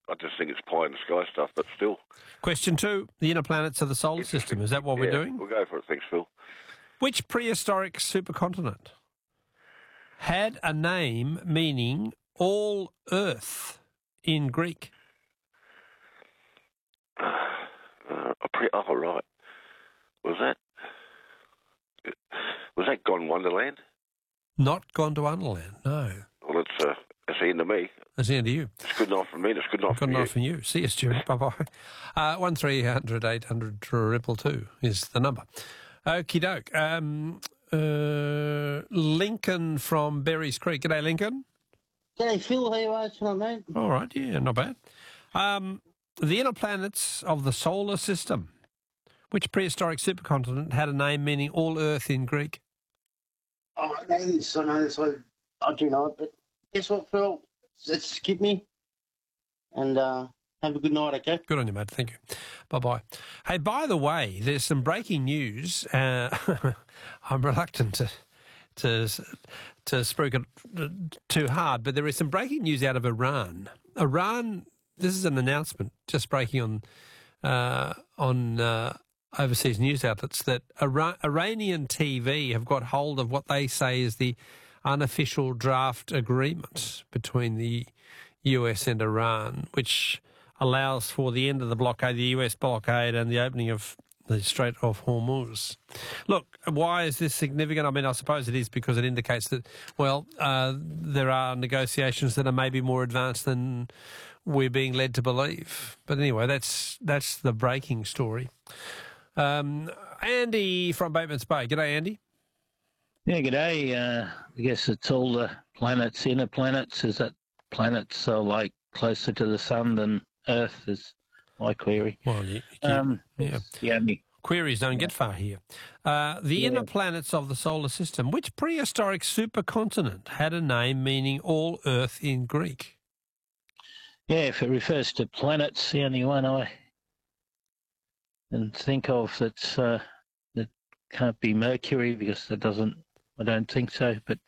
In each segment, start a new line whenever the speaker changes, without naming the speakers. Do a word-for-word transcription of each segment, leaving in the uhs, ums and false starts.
I just think it's pie in the sky stuff, but still.
Question two, the inner planets of the solar system. Is that what
yeah,
we're doing?
We'll go for it. Thanks, Phil.
Which prehistoric supercontinent had a name meaning all Earth in Greek?
Uh, a pre- oh, right. Was that... Was that Gondwanaland?
Not Gondwanaland, no.
Well, it's, uh, it's the end of me.
That's the end of you.
It's good enough for me. It's good enough
Good
for you.
enough for you. See you, Stuart. Bye-bye. Uh, one three hundred eight hundred triple two is the number. Okie doke. Um, uh, Lincoln from Berries Creek. G'day, Lincoln.
G'day, Phil. How you are tonight, mate?
All right, yeah, not bad. Um, the inner planets of the solar system. Which prehistoric supercontinent had a name meaning all Earth in Greek?
Oh, I know this. I know this. I, I do know it, but guess what, Phil? Let's skip me. And uh, have a good night, okay?
Good on you, mate. Thank you. Bye-bye. Hey, by the way, there's some breaking news. Uh, I'm reluctant to to to spruik it too hard, but there is some breaking news out of Iran. Iran, this is an announcement just breaking on uh, on uh, overseas news outlets that Iran, Iranian T V have got hold of what they say is the unofficial draft agreement between the U S and Iran, which allows for the end of the blockade, the U S blockade, and the opening of the Strait of Hormuz. Look, why is this significant? I mean, I suppose it is because it indicates that, well, uh, there are negotiations that are maybe more advanced than we're being led to believe. But anyway, that's that's the breaking story. Um, Andy from Bateman's Bay. G'day, Andy.
Yeah, g'day. Uh, I guess it's all the planets, inner planets. Is that planets are like closer to the sun than Earth is my query.
Well, you, you,
um,
yeah.
yeah, me.
Queries don't get far here. Uh, the
Yeah.
inner planets of the solar system. Which prehistoric supercontinent had a name meaning all Earth in Greek?
Yeah, if it refers to planets, the only one I can think of that's uh, that can't be Mercury because that doesn't. I don't think so. But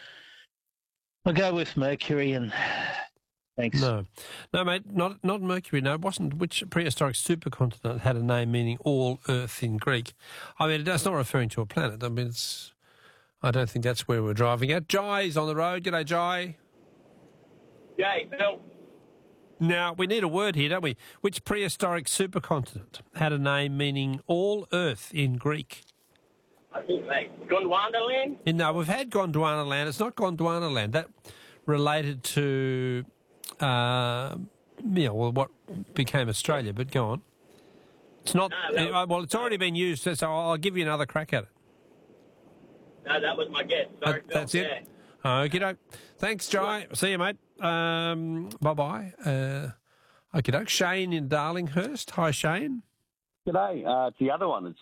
I'll go with Mercury and thanks.
No, no, mate, not not Mercury. No, it wasn't. Which prehistoric supercontinent had a name meaning all Earth in Greek? I mean, that's not referring to a planet. I mean, it's. I don't think that's where we're driving at. Jai's on the road. G'day, Jai.
G'day, Phil.
Now, we need a word here, don't we? Which prehistoric supercontinent had a name meaning all Earth in Greek?
I think like Gondwanaland.
And no, we've had Gondwanaland. It's not Gondwanaland. That related to, uh, you know, well, what became Australia, but go on. It's not,
No, that was-
well, it's already been used, so I'll give you another crack at it.
No, that was my guess. Sorry,
That-
Phil.
that's it?
Yeah.
Okie doke. Thanks, Jai. See you, mate. Um, bye-bye. Uh, okie doke. Shane in Darlinghurst. Hi, Shane.
G'day. Uh, it's the other one. It's